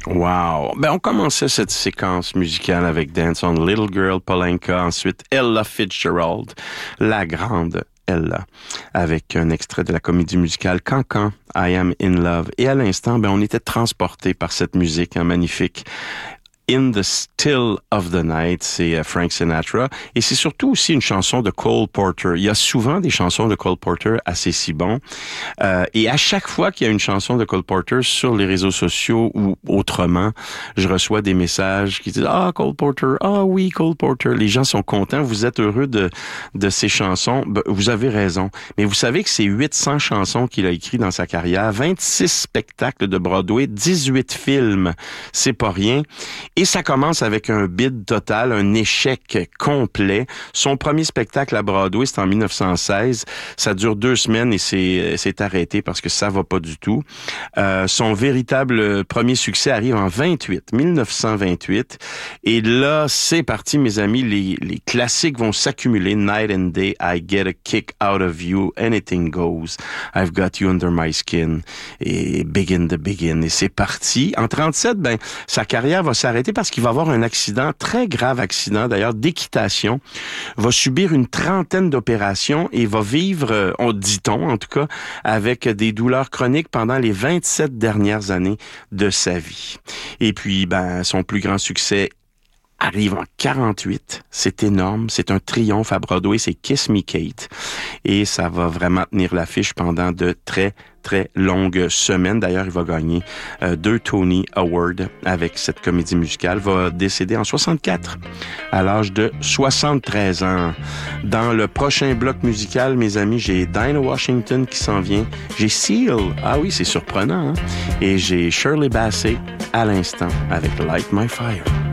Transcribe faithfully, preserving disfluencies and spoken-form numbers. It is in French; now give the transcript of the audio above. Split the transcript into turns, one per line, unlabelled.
Wow! Ben, on commençait cette séquence musicale avec Dance on Little Girl Polanka, ensuite Ella Fitzgerald, la grande Ella, avec un extrait de la comédie musicale Cancan, I Am in Love. Et à l'instant, ben, on était transportés par cette musique, hein, magnifique. In the Still of the Night, c'est Frank Sinatra. Et c'est surtout aussi une chanson de Cole Porter. Il y a souvent des chansons de Cole Porter assez si bons. Euh, et à chaque fois qu'il y a une chanson de Cole Porter sur les réseaux sociaux ou autrement, je reçois des messages qui disent « Ah, Cole Porter, ah oui, Cole Porter ». Les gens sont contents, vous êtes heureux de, de ces chansons. Ben, vous avez raison. Mais vous savez que c'est huit cents chansons qu'il a écrites dans sa carrière, vingt-six spectacles de Broadway, dix-huit films. C'est pas rien. Et ça commence avec un bide total, un échec complet. Son premier spectacle à Broadway, c'est en mille neuf cent seize. Ça dure deux semaines et c'est, c'est arrêté parce que ça va pas du tout. Euh, son véritable premier succès arrive en vingt-huit, mille neuf cent vingt-huit. Et là, c'est parti, mes amis. Les, les classiques vont s'accumuler. Night and Day, I Get a Kick Out of You, Anything Goes, I've Got You Under My Skin, et Begin the Begin. Et c'est parti. En trente-sept, ben, sa carrière va s'arrêter parce qu'il va avoir un accident, très grave accident d'ailleurs, d'équitation, va subir une trentaine d'opérations et va vivre, euh, on dit-on en tout cas, avec des douleurs chroniques pendant les vingt-sept dernières années de sa vie. Et puis, ben, son plus grand succès arrive en quarante-huit. C'est énorme. C'est un triomphe à Broadway. C'est Kiss Me Kate. Et ça va vraiment tenir l'affiche pendant de très, très longues semaines. D'ailleurs, il va gagner euh, deux Tony Awards avec cette comédie musicale. Va décéder en soixante-quatre, à l'âge de soixante-treize ans. Dans le prochain bloc musical, mes amis, j'ai Dinah Washington qui s'en vient. J'ai Seal. Ah oui, c'est surprenant, hein? Et j'ai Shirley Bassey à l'instant avec Light My Fire.